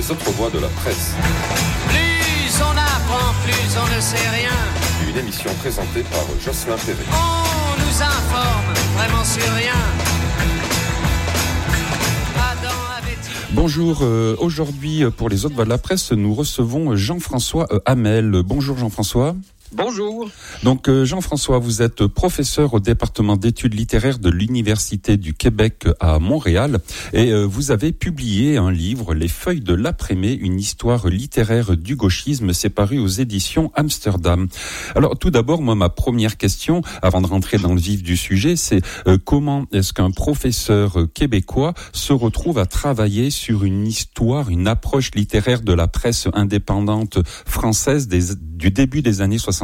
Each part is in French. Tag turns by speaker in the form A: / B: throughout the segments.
A: Les autres voix de la presse.
B: Plus on apprend, plus on ne sait rien.
A: Une émission présentée par Jocelyn Perret.
B: On nous informe vraiment sur rien.
C: Bonjour, aujourd'hui pour les autres voix de la presse, nous recevons Jean-François Hamel. Bonjour Jean-François.
D: Bonjour.
C: Donc Jean-François, vous êtes professeur au département d'études littéraires de l'Université du Québec à Montréal et vous avez publié un livre, Les Feuilles de l'après-mai, une histoire littéraire du gauchisme, c'est paru aux éditions Amsterdam. Alors tout d'abord, moi ma première question, avant de rentrer dans le vif du sujet, c'est comment est-ce qu'un professeur québécois se retrouve à travailler sur une histoire, une approche littéraire de la presse indépendante française du début des années 70?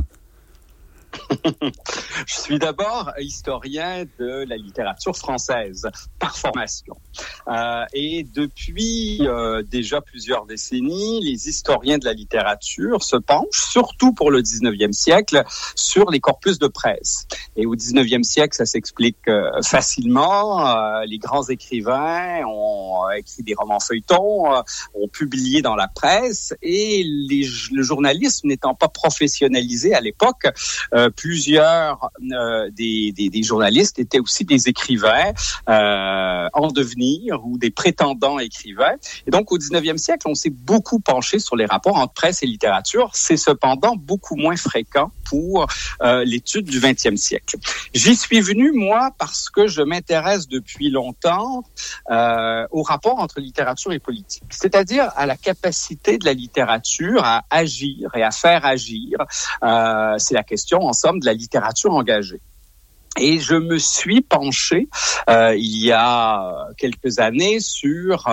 D: Je suis d'abord historien de la littérature française, par formation. Et depuis déjà plusieurs décennies, les historiens de la littérature se penchent, surtout pour le 19e siècle, sur les corpus de presse. Et au 19e siècle, ça s'explique facilement. Les grands écrivains ont écrit des romans feuilletons, ont publié dans la presse, et le journalisme n'étant pas professionnalisé à l'époque, plusieurs des journalistes étaient aussi des écrivains en devenir ou des prétendants écrivains. Et donc, au 19e siècle, on s'est beaucoup penché sur les rapports entre presse et littérature. C'est cependant beaucoup moins fréquent pour l'étude du 20e siècle. J'y suis venu, moi, parce que je m'intéresse depuis longtemps au rapport entre littérature et politique, c'est-à-dire à la capacité de la littérature à agir et à faire agir. C'est la question, en somme, de la littérature engagée. Et je me suis penché il y a quelques années sur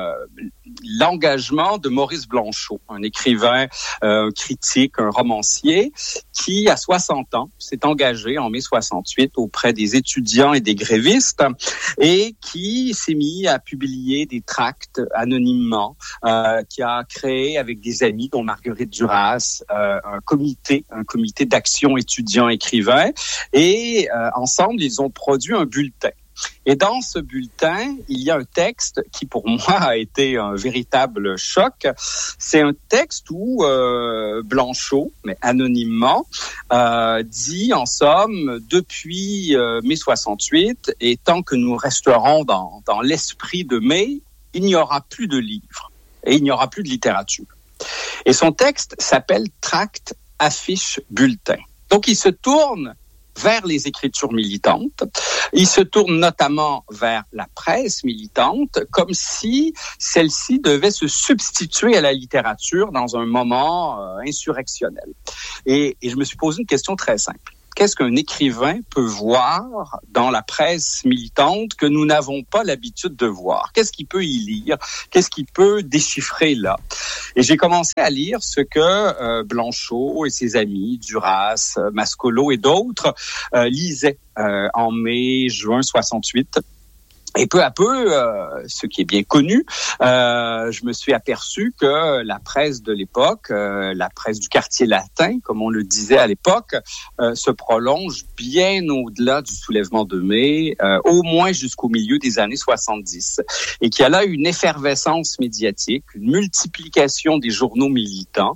D: l'engagement de Maurice Blanchot, un écrivain, critique, un romancier, qui, à 60 ans, s'est engagé en mai 68 auprès des étudiants et des grévistes et qui s'est mis à publier des tracts anonymement, qui a créé avec des amis, dont Marguerite Duras, un comité d'action étudiants-écrivains et ensemble, ils ont produit un bulletin. Et dans ce bulletin, il y a un texte qui, pour moi, a été un véritable choc. C'est un texte où Blanchot, mais anonymement, dit, en somme, depuis mai 68, et tant que nous resterons dans l'esprit de mai, il n'y aura plus de livres et il n'y aura plus de littérature. Et son texte s'appelle « Tract, affiche, bulletin ». Donc, il se tourne vers les écritures militantes. Il se tourne notamment vers la presse militante, comme si celle-ci devait se substituer à la littérature dans un moment insurrectionnel. Et je me suis posé une question très simple. Qu'est-ce qu'un écrivain peut voir dans la presse militante que nous n'avons pas l'habitude de voir? Qu'est-ce qu'il peut y lire? Qu'est-ce qu'il peut déchiffrer là? Et j'ai commencé à lire ce que Blanchot et ses amis, Duras, Mascolo et d'autres lisaient en mai, juin 68. Et peu à peu, ce qui est bien connu, je me suis aperçu que la presse de l'époque, la presse du quartier latin, comme on le disait à l'époque, se prolonge bien au-delà du soulèvement de mai, au moins jusqu'au milieu des années 70. Et qu'il y a là une effervescence médiatique, une multiplication des journaux militants,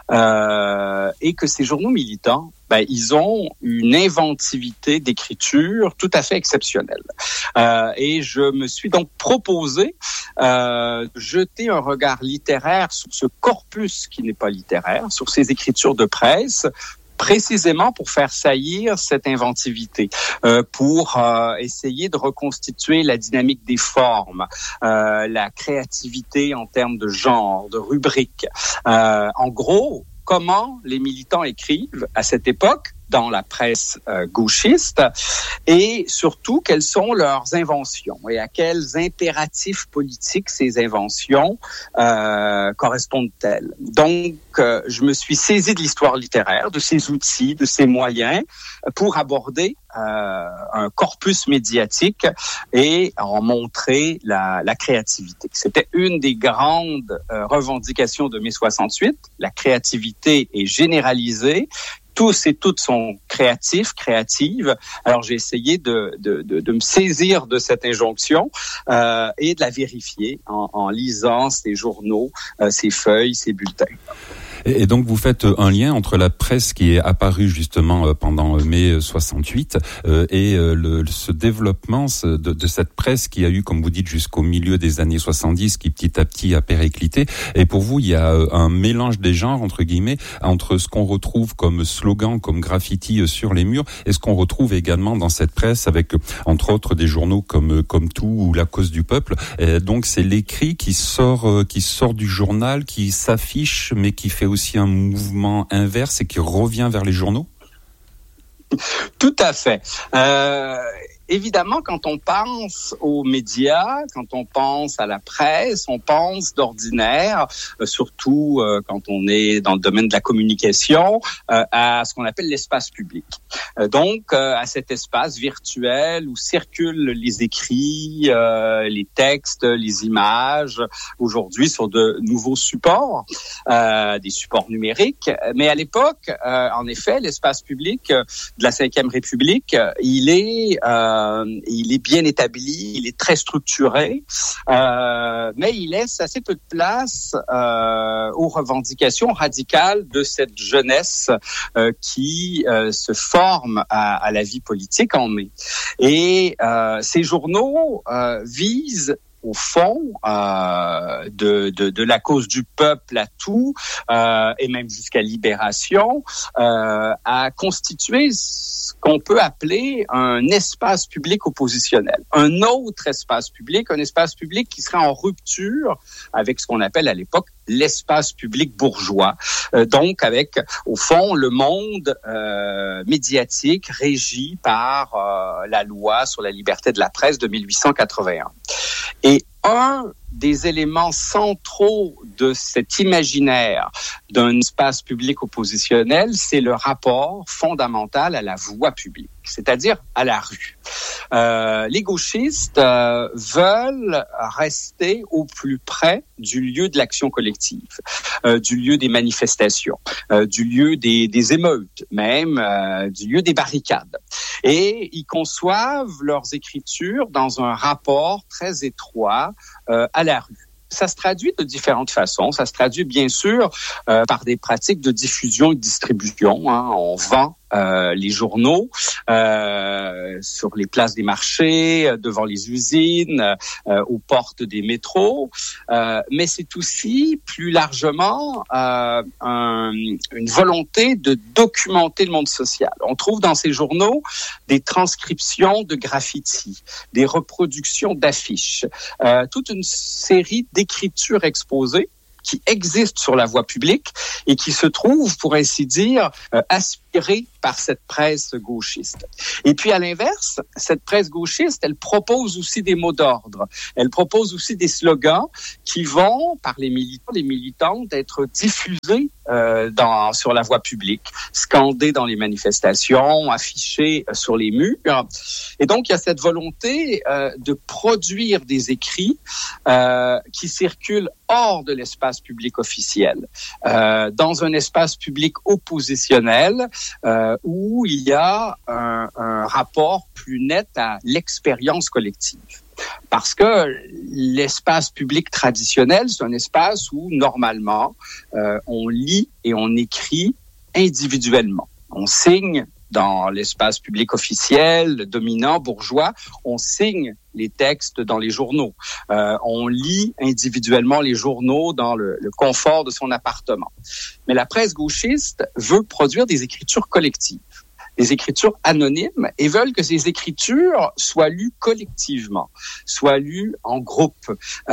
D: et que ces journaux militants, ils ont une inventivité d'écriture tout à fait exceptionnelle. Et je me suis donc proposé de jeter un regard littéraire sur ce corpus qui n'est pas littéraire, sur ces écritures de presse, précisément pour faire saillir cette inventivité, pour essayer de reconstituer la dynamique des formes, la créativité en termes de genre, de rubrique. En gros, comment les militants écrivent à cette époque dans la presse gauchiste et surtout quelles sont leurs inventions et à quels impératifs politiques ces inventions correspondent-elles. Donc, je me suis saisi de l'histoire littéraire, de ses outils, de ses moyens pour aborder un corpus médiatique et en montrer la créativité. C'était une des grandes revendications de mai 68. La créativité est généralisée. tous et toutes sont créatives. Alors j'ai essayé de me saisir de cette injonction et de la vérifier en lisant ces journaux, ces feuilles, ces bulletins.
C: Et donc vous faites un lien entre la presse qui est apparue justement pendant mai 68 et ce développement de cette presse qui a eu, comme vous dites, jusqu'au milieu des années 70, qui petit à petit a périclité. Et pour vous, il y a un mélange des genres, entre guillemets, entre ce qu'on retrouve comme slogan, comme graffiti sur les murs, et ce qu'on retrouve également dans cette presse avec, entre autres, des journaux comme Tout ou La Cause du Peuple. Et donc c'est l'écrit qui sort du journal, qui s'affiche, mais qui fait aussi un mouvement inverse et qui revient vers les journaux?
D: Tout à fait. Évidemment, quand on pense aux médias, quand on pense à la presse, on pense d'ordinaire, surtout quand on est dans le domaine de la communication, à ce qu'on appelle l'espace public. Donc, à cet espace virtuel où circulent les écrits, les textes, les images, aujourd'hui sur de nouveaux supports, des supports numériques. Mais à l'époque, en effet, l'espace public de la Ve République, il est bien établi, il est très structuré, mais il laisse assez peu de place aux revendications radicales de cette jeunesse qui se forme à la vie politique en mai. Et ces journaux visent au fond, de la cause du peuple à Tout, et même jusqu'à Libération, à constituer ce qu'on peut appeler un espace public oppositionnel. Un autre espace public qui serait en rupture avec ce qu'on appelle à l'époque l'espace public bourgeois. Donc, avec, au fond, le monde médiatique régi par la loi sur la liberté de la presse de 1881. Et un des éléments centraux de cet imaginaire d'un espace public oppositionnel, c'est le rapport fondamental à la voie publique, c'est-à-dire à la rue. Les gauchistes veulent rester au plus près du lieu de l'action collective, du lieu des manifestations, du lieu des émeutes, même du lieu des barricades. Et ils conçoivent leurs écritures dans un rapport très étroit à la rue. Ça se traduit de différentes façons. Ça se traduit bien sûr par des pratiques de diffusion et de distribution. On vend les journaux sur les places des marchés, devant les usines, aux portes des métros. Mais c'est aussi plus largement une volonté de documenter le monde social. On trouve dans ces journaux des transcriptions de graffitis, des reproductions d'affiches, toute une série d'écritures exposées qui existent sur la voie publique et qui se trouvent, pour ainsi dire, aspirées par cette presse gauchiste. Et puis, à l'inverse, cette presse gauchiste, elle propose aussi des mots d'ordre. Elle propose aussi des slogans qui vont, par les militants, les militantes, être diffusés sur la voie publique, scandés dans les manifestations, affichés sur les murs. Et donc, il y a cette volonté de produire des écrits qui circulent hors de l'espace public officiel, dans un espace public oppositionnel où il y a un rapport plus net à l'expérience collective. Parce que l'espace public traditionnel, c'est un espace où, normalement, on lit et on écrit individuellement. On signe dans l'espace public officiel, dominant, bourgeois, on signe les textes dans les journaux. On lit individuellement les journaux dans le confort de son appartement. Mais la presse gauchiste veut produire des écritures collectives, des écritures anonymes, et veulent que ces écritures soient lues collectivement, soient lues en groupe,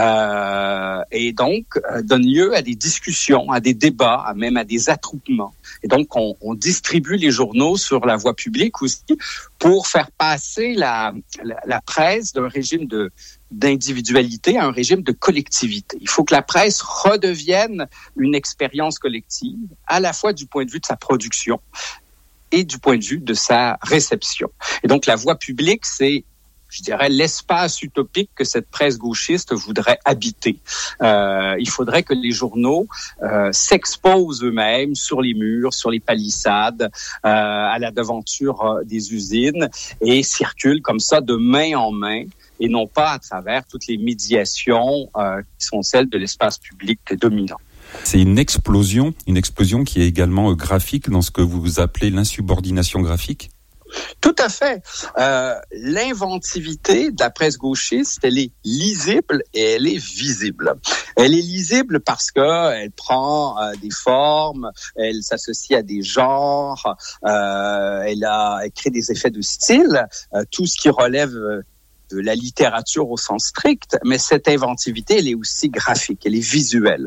D: et donc donnent lieu à des discussions, à des débats, même à des attroupements. Et donc, on distribue les journaux sur la voie publique aussi pour faire passer la presse d'un régime d'individualité à un régime de collectivité. Il faut que la presse redevienne une expérience collective, à la fois du point de vue de sa production et du point de vue de sa réception. Et donc, la voie publique, c'est je dirais, l'espace utopique que cette presse gauchiste voudrait habiter. Il faudrait que les journaux s'exposent eux-mêmes sur les murs, sur les palissades, à la devanture des usines et circulent comme ça de main en main et non pas à travers toutes les médiations qui sont celles de l'espace public dominant.
C: C'est une explosion qui est également graphique dans ce que vous appelez l'insubordination graphique?
D: Tout à fait. L'inventivité de la presse gauchiste, elle est lisible et elle est visible. Elle est lisible parce que elle prend des formes, elle s'associe à des genres, elle crée des effets de style, tout ce qui relève de la littérature au sens strict, mais cette inventivité, elle est aussi graphique, elle est visuelle.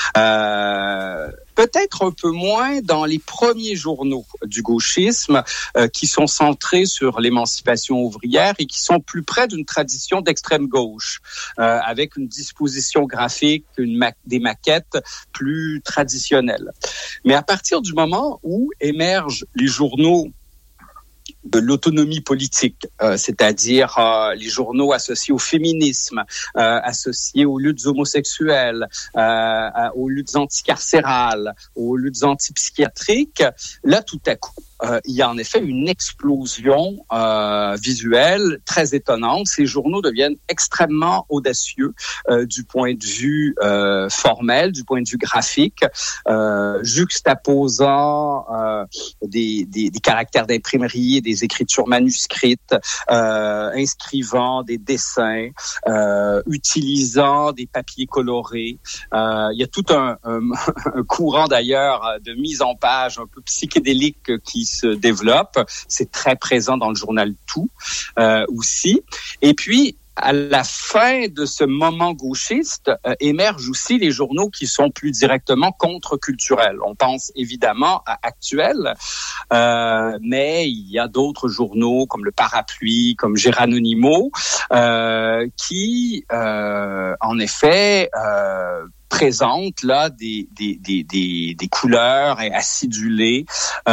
D: Peut-être un peu moins dans les premiers journaux du gauchisme qui sont centrés sur l'émancipation ouvrière et qui sont plus près d'une tradition d'extrême gauche, avec une disposition graphique, des maquettes plus traditionnelles. Mais à partir du moment où émergent les journaux de l'autonomie politique, c'est-à-dire les journaux associés au féminisme, associés aux luttes homosexuelles, aux luttes anticarcérales, aux luttes antipsychiatriques. Là, tout à coup, il y a en effet une explosion visuelle très étonnante. Ces journaux deviennent extrêmement audacieux du point de vue formel, du point de vue graphique, juxtaposant des caractères d'imprimerie et des écritures manuscrites, inscrivant des dessins, utilisant des papiers colorés. Il y a tout un courant d'ailleurs de mise en page un peu psychédélique qui se développe. C'est très présent dans le journal Tout aussi. Et puis, à la fin de ce moment gauchiste, émergent aussi les journaux qui sont plus directement contre-culturels. On pense évidemment à Actuel, mais il y a d'autres journaux comme Le Parapluie, comme Geronimo, qui, en effet, présente là des couleurs acidulées,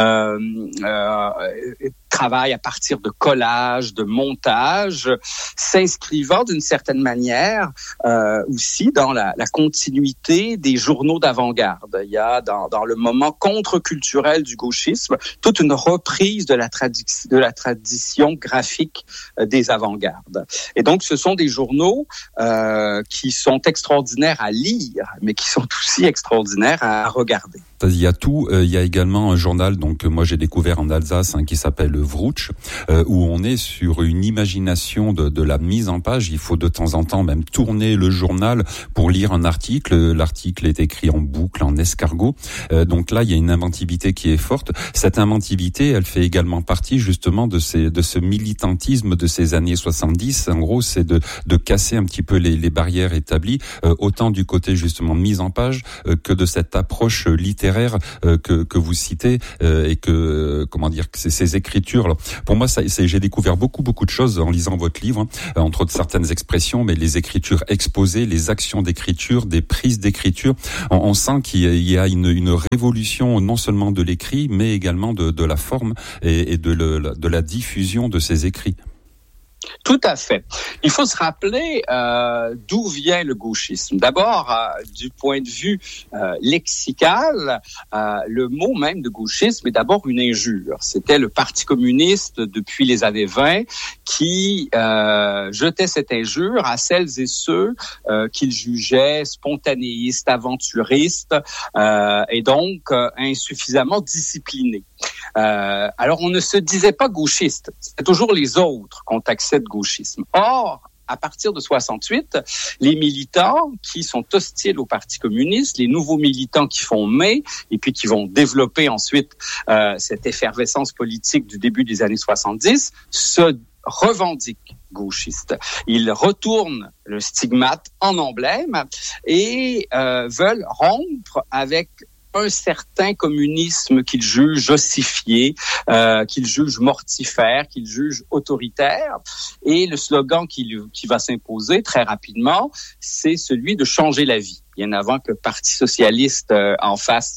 D: travaille à partir de collages, de montages, s'inscrivant d'une certaine manière aussi dans la continuité des journaux d'avant-garde. Il y a dans le moment contre-culturel du gauchisme toute une reprise de la tradition graphique des avant-gardes. Et donc ce sont des journaux qui sont extraordinaires à lire, mais qui sont aussi extraordinaires à regarder.
C: Il y a Tout, il y a également un journal donc moi j'ai découvert en Alsace qui s'appelle Vrutsch, où on est sur une imagination de la mise en page. Il faut de temps en temps même tourner le journal pour lire un article. L'article est écrit en boucle, en escargot. Donc là, il y a une inventivité qui est forte. Cette inventivité, elle fait également partie justement de ce militantisme de ces années 70. En gros, c'est de casser un petit peu les barrières établies, autant du côté justement mise en page que de cette approche littéraire que vous citez et que ces écritures. Alors, pour moi, j'ai découvert beaucoup de choses en lisant votre livre, entre autres certaines expressions, mais les écritures exposées, les actions d'écriture, des prises d'écriture. On sent qu'il y a une révolution non seulement de l'écrit, mais également de la forme et de la diffusion de ces écrits.
D: Tout à fait. Il faut se rappeler d'où vient le gauchisme. D'abord, du point de vue lexical, le mot même de gauchisme est d'abord une injure. C'était le Parti communiste depuis les années 20 qui jetait cette injure à celles et ceux qu'il jugeait spontanéistes, aventuristes et donc insuffisamment disciplinés. Alors, on ne se disait pas gauchiste. C'était toujours les autres qu'on taxait de gauchisme. Or, à partir de 68, les militants qui sont hostiles au Parti communiste, les nouveaux militants qui font mai et puis qui vont développer ensuite cette effervescence politique du début des années 70, se revendiquent gauchistes. Ils retournent le stigmate en emblème et veulent rompre avec un certain communisme qu'ils jugent ossifié, qu'ils jugent mortifère, qu'ils jugent autoritaire. Et le slogan qui va s'imposer très rapidement, c'est celui de changer la vie. Bien avant que le Parti socialiste en fasse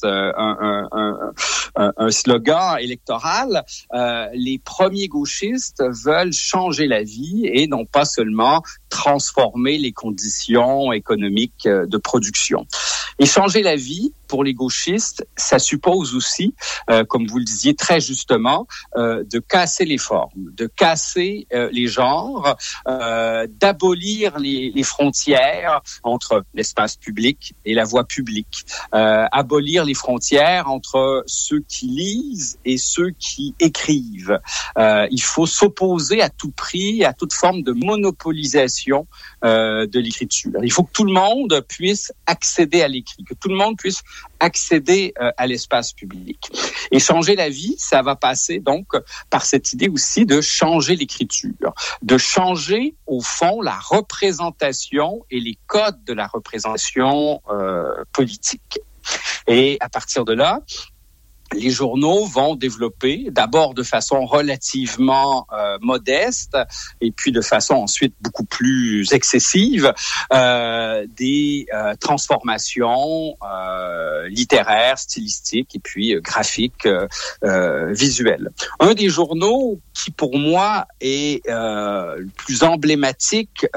D: un slogan électoral, les premiers gauchistes veulent changer la vie et non pas seulement transformer les conditions économiques de production. Et changer la vie, pour les gauchistes, ça suppose aussi, comme vous le disiez très justement, de casser les formes, de casser les genres, d'abolir les frontières entre l'espace public et la voie publique, abolir les frontières entre ceux qui lisent et ceux qui écrivent. Il faut s'opposer à tout prix à toute forme de monopolisation de l'écriture. Il faut que tout le monde puisse accéder à l'écrit, que tout le monde puisse accéder à l'espace public. Et changer la vie, ça va passer donc par cette idée aussi de changer l'écriture, de changer au fond la représentation et les codes de la représentation politique. Et à partir de là, les journaux vont développer, d'abord de façon relativement modeste, et puis de façon ensuite beaucoup plus excessive, des transformations littéraires, stylistiques, et puis graphiques, visuelles. Un des journaux qui, pour moi, est le plus emblématique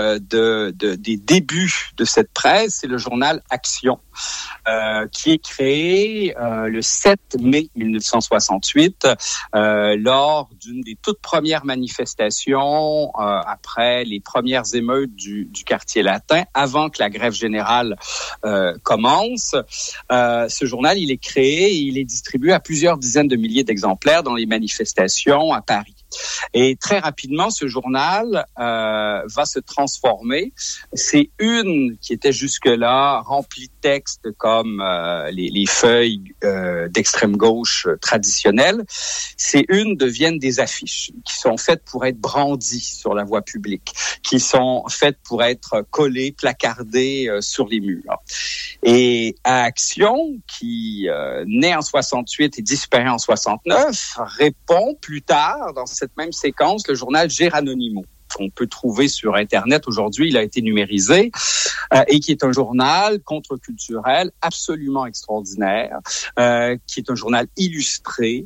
D: des débuts de cette presse, c'est le journal Action, qui est créé le 7 mai 1968 lors d'une des toutes premières manifestations après les premières émeutes du quartier latin, avant que la grève générale commence. Ce journal, il est créé et il est distribué à plusieurs dizaines de milliers d'exemplaires dans les manifestations à Paris. Et très rapidement, ce journal va se transformer. C'est une qui était jusque-là remplie de textes comme les feuilles d'extrême gauche traditionnelles. Ces unes deviennent des affiches qui sont faites pour être brandies sur la voie publique, qui sont faites pour être collées, placardées sur les murs. Et à Action, qui naît en 68 et disparaît en 69, répond plus tard dans cette même séquence le journal Geranonimo, qu'on peut trouver sur Internet aujourd'hui. Il a été numérisé et qui est un journal contre-culturel absolument extraordinaire, qui est un journal illustré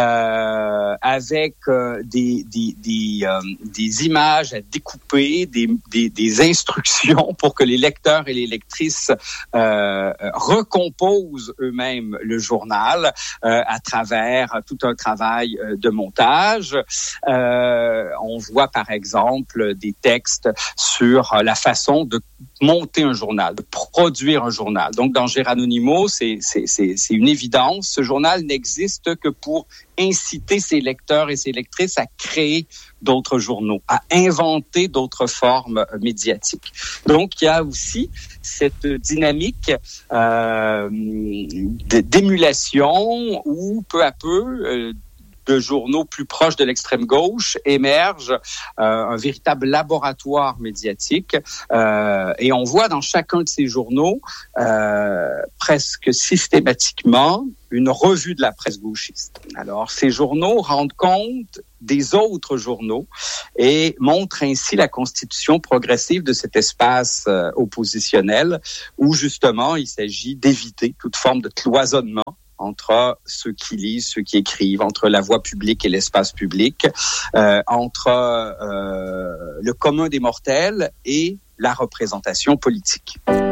D: avec des images à découper, des instructions pour que les lecteurs et les lectrices recomposent eux-mêmes le journal à travers tout un travail de montage. On voit par exemple des textes sur la façon de monter un journal, de produire un journal. Donc, dans Geranonimo, c'est une évidence. Ce journal n'existe que pour inciter ses lecteurs et ses lectrices à créer d'autres journaux, à inventer d'autres formes médiatiques. Donc, il y a aussi cette dynamique d'émulation où, peu à peu, de journaux plus proches de l'extrême gauche émerge un véritable laboratoire médiatique et on voit dans chacun de ces journaux presque systématiquement une revue de la presse gauchiste. Alors, ces journaux rendent compte des autres journaux et montrent ainsi la constitution progressive de cet espace oppositionnel où justement il s'agit d'éviter toute forme de cloisonnement entre ceux qui lisent, ceux qui écrivent, entre la voie publique et l'espace public, entre le commun des mortels et la représentation politique.